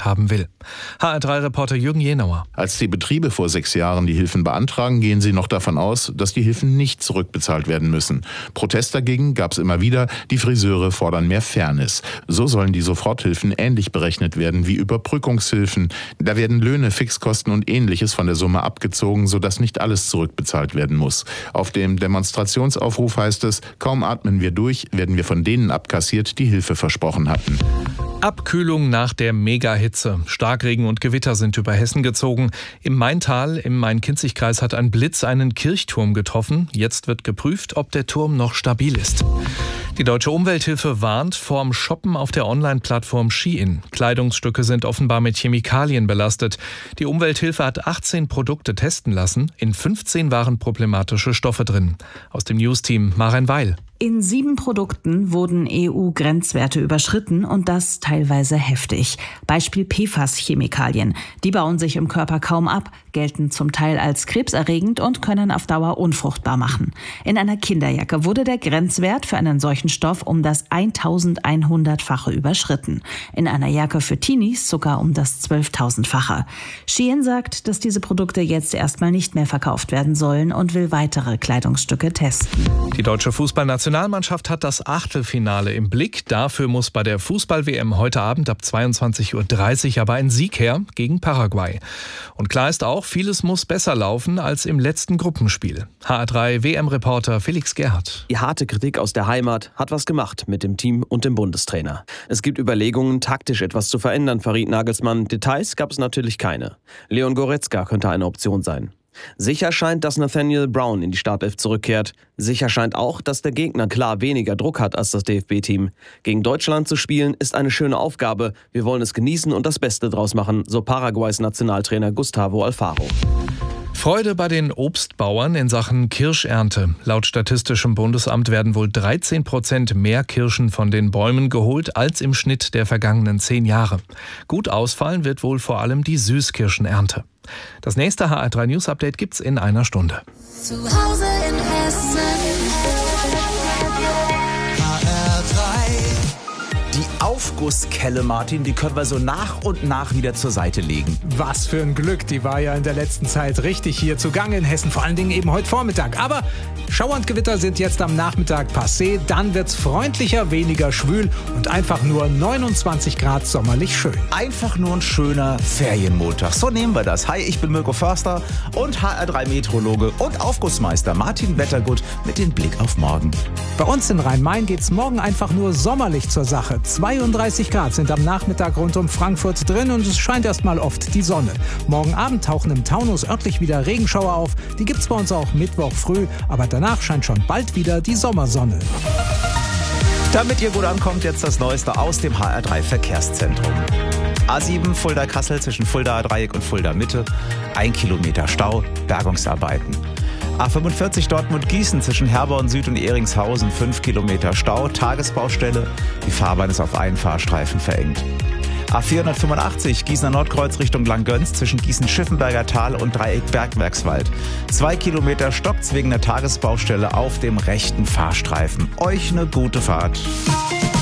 bezahlt haben will. HR3-Reporter Jürgen Jenauer. Als die Betriebe vor 6 Jahren die Hilfen beantragen, gehen sie noch davon aus, dass die Hilfen nicht zurückbezahlt werden müssen. Protest dagegen gab es immer wieder. Die Friseure fordern mehr Fairness. So sollen die Soforthilfen ähnlich berechnet werden wie Überbrückungshilfen. Da werden Löhne, Fixkosten und Ähnliches von der Summe abgezogen, sodass nicht alles zurückbezahlt werden muss. Auf dem Demonstrationsaufruf heißt es: Kaum atmen wir durch, werden wir von denen abkassiert, die Hilfe versprochen hatten. Abkühlung nach der Megahitze. Starkregen und Gewitter sind über Hessen gezogen. Im Maintal, im Main-Kinzig-Kreis, hat ein Blitz einen Kirchturm getroffen. Jetzt wird geprüft, ob der Turm noch stabil ist. Die Deutsche Umwelthilfe warnt vorm Shoppen auf der Online-Plattform Shein. Kleidungsstücke sind offenbar mit Chemikalien belastet. Die Umwelthilfe hat 18 Produkte testen lassen. In 15 waren problematische Stoffe drin. Aus dem News-Team Maren Weil. In 7 Produkten wurden EU-Grenzwerte überschritten und das teilweise heftig. Beispiel PFAS-Chemikalien. Die bauen sich im Körper kaum ab, gelten zum Teil als krebserregend und können auf Dauer unfruchtbar machen. In einer Kinderjacke wurde der Grenzwert für einen solchen Stoff um das 1100-fache überschritten. In einer Jacke für Teenies sogar um das 12.000-fache. Shein sagt, dass diese Produkte jetzt erstmal nicht mehr verkauft werden sollen und will weitere Kleidungsstücke testen. Die deutsche Fußballnationalmannschaft hat das Achtelfinale im Blick. Dafür muss bei der Fußball-WM heute Abend ab 22:30 Uhr aber ein Sieg her gegen Paraguay. Und klar ist auch, vieles muss besser laufen als im letzten Gruppenspiel. HR3-WM-Reporter Felix Gerhardt. Die harte Kritik aus der Heimat hat was gemacht mit dem Team und dem Bundestrainer. Es gibt Überlegungen, taktisch etwas zu verändern, verriet Nagelsmann. Details gab es natürlich keine. Leon Goretzka könnte eine Option sein. Sicher scheint, dass Nathaniel Brown in die Startelf zurückkehrt. Sicher scheint auch, dass der Gegner klar weniger Druck hat als das DFB-Team. Gegen Deutschland zu spielen ist eine schöne Aufgabe. Wir wollen es genießen und das Beste draus machen, so Paraguays Nationaltrainer Gustavo Alfaro. Freude bei den Obstbauern in Sachen Kirschernte. Laut Statistischem Bundesamt werden wohl 13% mehr Kirschen von den Bäumen geholt als im Schnitt der vergangenen 10 Jahre. Gut ausfallen wird wohl vor allem die Süßkirschenernte. Das nächste HR3 News Update gibt's in einer Stunde. Zu Hause in Hessen. Die Aufgusskelle, Martin, die können wir so nach und nach wieder zur Seite legen. Was für ein Glück, die war ja in der letzten Zeit richtig hier zugange in Hessen, vor allen Dingen eben heute Vormittag. Aber Schauer und Gewitter sind jetzt am Nachmittag passé, dann wird's freundlicher, weniger schwül und einfach nur 29 Grad sommerlich schön. Einfach nur ein schöner Ferienmontag, so nehmen wir das. Hi, ich bin Mirko Förster und HR3-Meteorologe und Aufgussmeister Martin Wettergut mit dem Blick auf morgen. Bei uns in Rhein-Main geht's morgen einfach nur sommerlich zur Sache. 32 Grad sind am Nachmittag rund um Frankfurt drin und es scheint erstmal oft die Sonne. Morgen Abend tauchen im Taunus örtlich wieder Regenschauer auf. Die gibt's bei uns auch Mittwoch früh, aber danach scheint schon bald wieder die Sommersonne. Damit ihr gut ankommt, jetzt das Neueste aus dem HR3 Verkehrszentrum. A7 Fulda-Kassel zwischen Fulda-Dreieck und Fulda-Mitte. 1 Kilometer Stau, Bergungsarbeiten. A45 Dortmund-Gießen zwischen Herborn Süd und Ehringshausen, 5 Kilometer Stau, Tagesbaustelle. Die Fahrbahn ist auf einen Fahrstreifen verengt. A485 Gießener Nordkreuz Richtung Langgöns zwischen Gießen-Schiffenberger Tal und Dreieck Bergwerkswald. 2 Kilometer stockt's wegen der Tagesbaustelle auf dem rechten Fahrstreifen. Euch eine gute Fahrt.